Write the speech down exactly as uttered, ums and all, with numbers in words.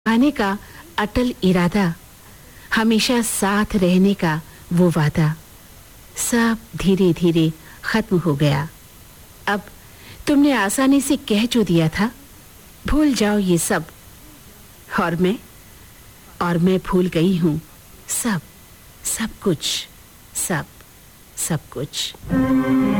आने का अटल इरादा, हमेशा साथ रहने का वो वादा, सब धीरे धीरे खत्म हो गया। अब तुमने आसानी से कह जो दिया था, भूल जाओ ये सब। और मैं और मैं भूल गई हूँ सब सब कुछ, सब सब कुछ।